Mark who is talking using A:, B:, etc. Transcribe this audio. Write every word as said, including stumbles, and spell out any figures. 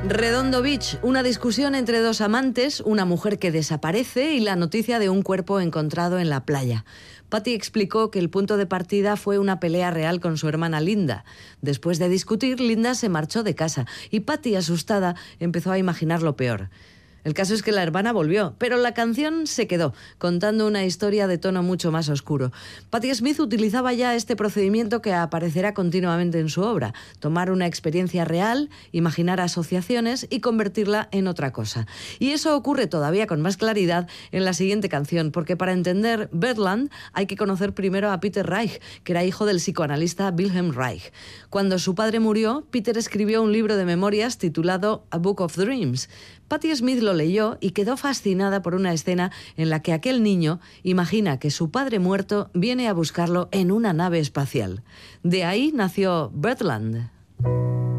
A: Redondo Beach, una discusión entre dos amantes, una mujer que desaparece y la noticia de un cuerpo encontrado en la playa. Patty explicó que el punto de partida fue una pelea real con su hermana Linda. Después de discutir, Linda se marchó de casa y Patty, asustada, empezó a imaginar lo peor. El caso es que la hermana volvió, pero la canción se quedó, contando una historia de tono mucho más oscuro. Patti Smith utilizaba ya este procedimiento que aparecerá continuamente en su obra: tomar una experiencia real, imaginar asociaciones y convertirla en otra cosa. Y eso ocurre todavía con más claridad en la siguiente canción, porque para entender Birdland hay que conocer primero a Peter Reich, que era hijo del psicoanalista Wilhelm Reich. Cuando su padre murió, Peter escribió un libro de memorias titulado A Book of Dreams. Patti Smith lo leyó y quedó fascinada por una escena en la que aquel niño imagina que su padre muerto viene a buscarlo en una nave espacial. De ahí nació Birdland.